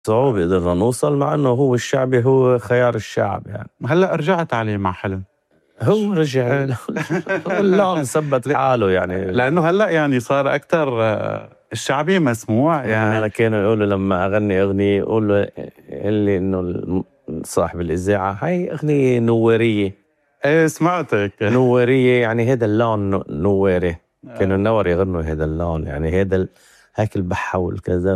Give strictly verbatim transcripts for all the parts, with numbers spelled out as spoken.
صعوبة قدرنا نوصل، مع إنه هو الشعبي هو خيار الشعب يعني. هلأ رجعت عليه مع حلم. هو رجع اللون ثبت حاله يعني. لأنه هلأ يعني صار أكتر الشعبي مسموع يعني. أنا كانوا يقولوا لما أغني أغنية يقولوا اللي إنه صاحب الإذاعة هاي أغنية نوارية. إيه سمعتك. نوارية يعني هذا اللون نواري. كانوا النور يغنوا هذا اللون يعني هذا هيك البحة والكذا،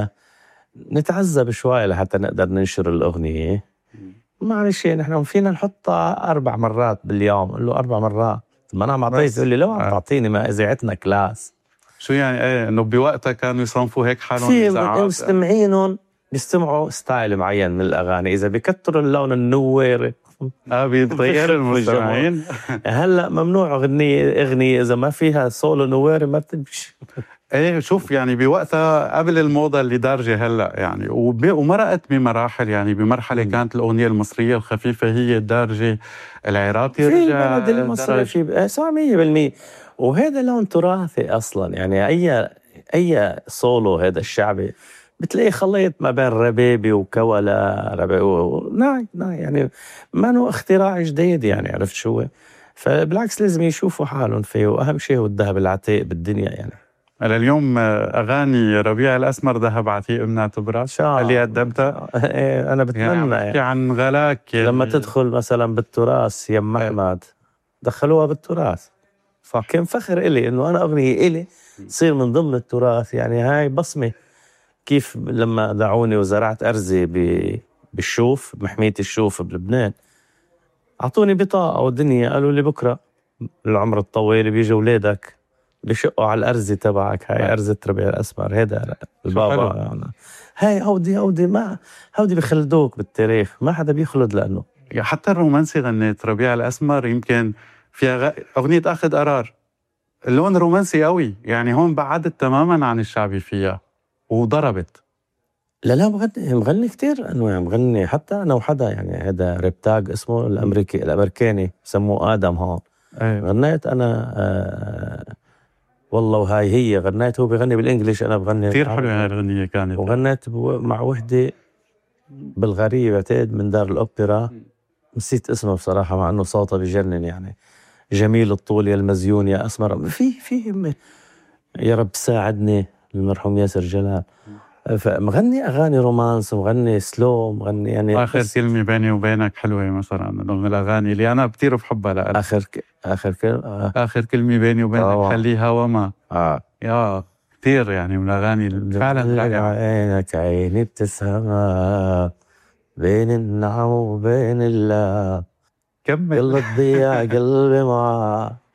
فنتعذب شوي لحتى نقدر ننشر الأغنية. معلش نحن فينا نحطها أربع مرات باليوم، قل له أربع مرات ما أنا معطيت، يقول لي لو عم تعطيني ما إذاعتنا كلاس. شو يعني ايه انه بوقتها كانوا يصنفوا هيك حالهم في مستمعينهم بيستمعوا ستايل معين من الأغاني، إذا بيكتروا اللون النواري اه بيتغير المستمعين. هلا ممنوع أغنية أغنية إذا ما فيها سولو نواري ما بتمشي. ايه شوف يعني بوقتها قبل الموضة اللي دارجة هلا يعني ومرقت بمراحل يعني بمرحلة م. كانت الأغنية المصرية الخفيفة هي الدارجة، العراقي في البلد المصري في مية بالمية، وهذا لون تراثي أصلا يعني. أي أي سولو هذا الشعبي بتلاقي خليط ما بين ربابي وكولا ربابي وناي ناي يعني ما نو اختراع جديد يعني. عرفت شو؟ فبالعكس لازم يشوفوا حالهم فيه، وأهم شيء هو الذهب العتيق بالدنيا يعني. أنا اليوم أغاني ربيع الأسمر ذهب عتيق بنعتبرها اللي قدمتها. أنا بتمنى يعني, يعني عن غلاك لما تدخل مثلا بالتراث يم أحمد دخلوها بالتراث صح. كان فخر إلي إنه أنا أغنية إلي تصير من ضمن التراث يعني. هاي بصمة. كيف لما دعوني وزرعت أرزي بالشوف محمية الشوف بلبنان، أعطوني بطاقة ودنيا قالوا لي بكرة العمر الطويل بيجي أولادك بيشقوا على الأرزي تبعك. هاي أرزة ربيع الأسمر هذا البابا يعني. هاي هودي هودي ما هودي بخلدوك بالتاريخ، ما حدا بيخلد لأنه حتى الرومانسي غنيت ربيع الأسمر يمكن فيها غ... أغنية أخذ قرار اللون رومانسي قوي يعني. هون بعدت تماما عن الشعبي فيها وضربت. لا لا مغني مغني كتير أنواع مغني. حتى أنا وحدا يعني هذا ريبتاج اسمه الأمريكي الأمريكاني سموه آدم هون. أيه. غنيت أنا آه والله وهاي هي غنيت، هو بيغني بالإنجليش أنا بغني كتير حلوة هاي الأغنية كانت. وغنيت مع وحدة بالغريب اعتقد من دار الأوبرا نسيت اسمه بصراحة مع أنه صوته بيجنن يعني. جميل الطول يا المزيون يا أسمر في في يا رب ساعدني المرحوم ياسر جلال. فمغني أغاني رومانس ومغني سلو مغني يعني. آخر كلمة بيني وبينك حلوة مثلا من الأغاني اللي أنا كتير بحبها لألف. آخر ك... آخر كلمة آه. آخر كلمة بيني وبينك آه. خليها وما آه. يا كتير يعني من الأغاني فعلا رائعة. عينك عيني بتسهر بين النعم وبين الله كمل قلبي ضيع قلبي معاه